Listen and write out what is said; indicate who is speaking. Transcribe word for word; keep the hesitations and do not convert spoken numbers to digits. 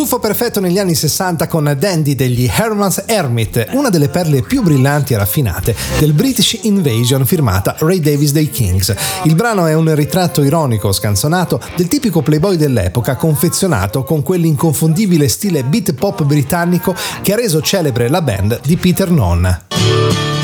Speaker 1: Tuffo perfetto negli anni sessanta con Dandy degli Herman's Hermit, una delle perle più brillanti e raffinate del British Invasion firmata Ray Davies dei Kings. Il brano è un ritratto ironico, scanzonato, del tipico playboy dell'epoca, confezionato con quell'inconfondibile stile beat pop britannico che ha reso celebre la band di Peter Nunn.